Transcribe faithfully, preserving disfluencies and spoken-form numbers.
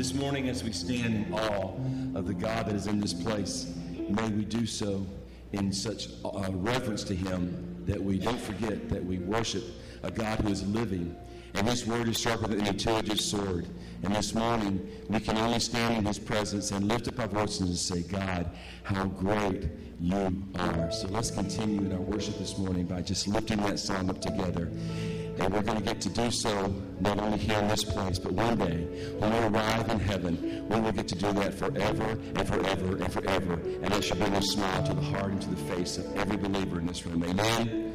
this morning, as we stand in awe of the God that is in this place, may we do so in such uh, reverence to him that we don't forget that we worship a God who is living, and his word is sharper than any two-edged sword. And this morning, we can only stand in his presence and lift up our voices and say, God, how great you are. So let's continue in our worship this morning by just lifting that song up together. And we're going to get to do so not only here in this place, but one day when we arrive in heaven, we will get to do that forever and forever and forever. And that should bring a smile to the heart and to the face of every believer in this room. Amen.